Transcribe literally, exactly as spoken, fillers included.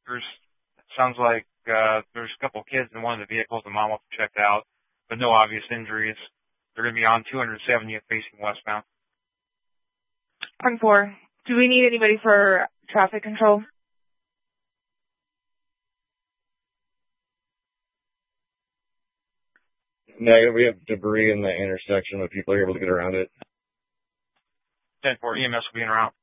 There's sounds like uh, there's a couple of kids in one of the vehicles. The mom will check out, but no obvious injuries. They're going to be on two seventieth facing westbound. ten four. Do we need anybody for traffic control? Negative. We have debris in the intersection, but people are able to get around it. ten four. E M S will be en route.